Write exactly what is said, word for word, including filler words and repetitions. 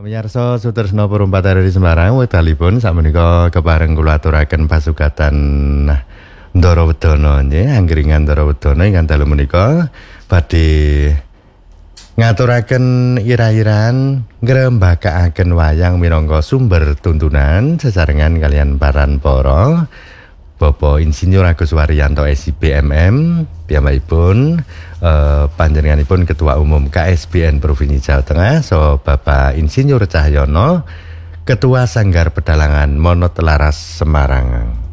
Pamirsa Sutresna Perumpat R R I Semarang wekdalipun sakmenika kepareng kula aturaken pasugatan Ndarawedana nggih anggringan Ndarawedana ingkang dalu menika badhe ngaturaken ira-iran ngrembakakaken wayang minangka sumber tuntunan sesarengan kalian paran para Bapak Insinyur Agus Waryanto S I P M M piyambakipun eh, panjenenganipun Ketua Umum K S B N Provinsi Jawa Tengah, so Bapak Insinyur Cahyono Ketua Sanggar Pedalangan Monot Laras Semarang.